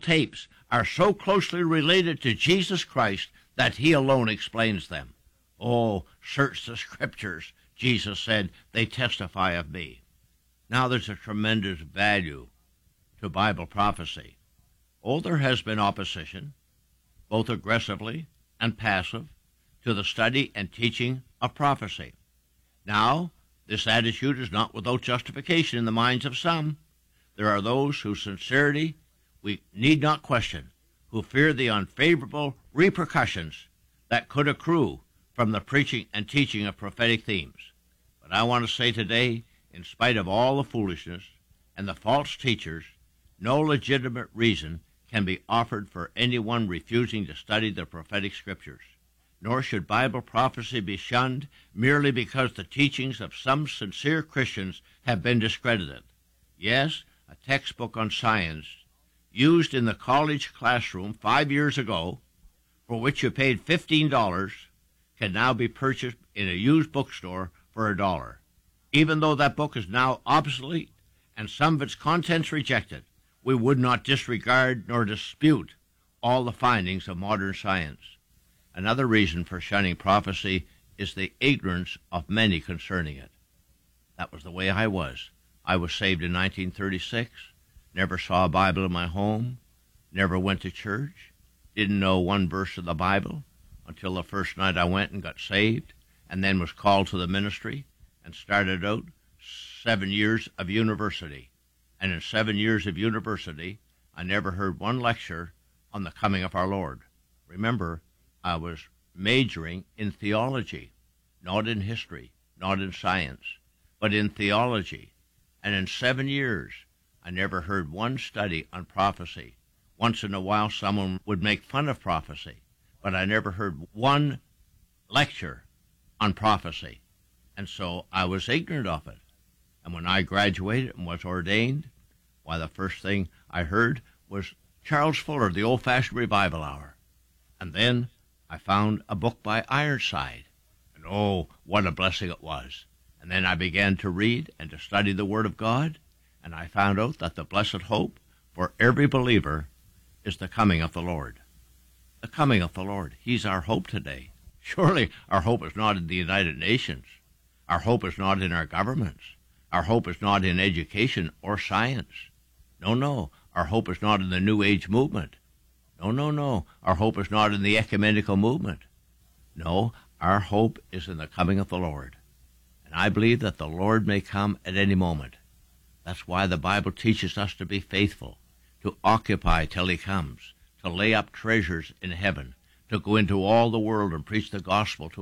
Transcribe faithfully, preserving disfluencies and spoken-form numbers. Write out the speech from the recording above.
tapes are so closely related to Jesus Christ that he alone explains them. Oh, search the Scriptures, Jesus said, they testify of me. Now there's a tremendous value to Bible prophecy. Oh, there has been opposition, both aggressively and passive, to the study and teaching of prophecy. Now, this attitude is not without justification in the minds of some. There are those whose sincerity we need not question, who fear the unfavorable repercussions that could accrue from the preaching and teaching of prophetic themes. But I want to say today, in spite of all the foolishness and the false teachers, no legitimate reason can be offered for anyone refusing to study the prophetic Scriptures. Nor should Bible prophecy be shunned merely because the teachings of some sincere Christians have been discredited. Yes, a textbook on science used in the college classroom five years ago, for which you paid fifteen dollars, can now be purchased in a used bookstore for a dollar. Even though that book is now obsolete and some of its contents rejected, we would not disregard nor dispute all the findings of modern science. Another reason for shunning prophecy is the ignorance of many concerning it. That was the way I was. I was saved in nineteen thirty-six, never saw a Bible in my home, never went to church, didn't know one verse of the Bible until the first night I went and got saved, and then was called to the ministry and started out seven years of university. And in seven years of university, I never heard one lecture on the coming of our Lord. Remember, I was majoring in theology, not in history, not in science, but in theology. And in seven years, I never heard one study on prophecy. Once in a while, someone would make fun of prophecy, but I never heard one lecture on prophecy. And so I was ignorant of it. And when I graduated and was ordained, why, the first thing I heard was Charles Fuller, the Old-Fashioned Revival Hour. And then I found a book by Ironside, and oh, what a blessing it was. And then I began to read and to study the Word of God, and I found out that the blessed hope for every believer is the coming of the Lord. The coming of the Lord. He's our hope today. Surely our hope is not in the United Nations. Our hope is not in our governments. Our hope is not in education or science. No, no, our hope is not in the New Age movement. No, no, no, our hope is not in the ecumenical movement. No, our hope is in the coming of the Lord. And I believe that the Lord may come at any moment. That's why the Bible teaches us to be faithful, to occupy till he comes, to lay up treasures in heaven, to go into all the world and preach the gospel to